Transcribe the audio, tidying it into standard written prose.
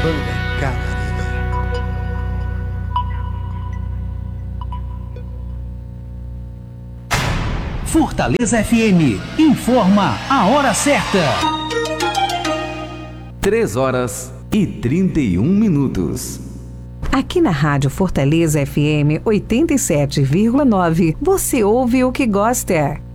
Banda Canariba. Fortaleza FM informa a hora certa. 3h31. Aqui na Rádio Fortaleza FM 87,9, você ouve o que gosta.